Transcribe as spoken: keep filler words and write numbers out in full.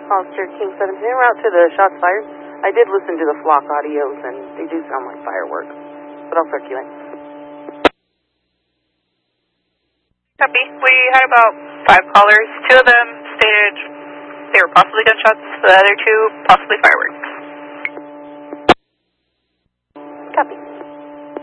Foster King seventeen, en route to the shots fired. I did listen to the flock audios, and they do sound like fireworks, but I'll circulate. Copy. We had about five callers. Two of them stated they were possibly gunshots, the other two possibly fireworks. Copy.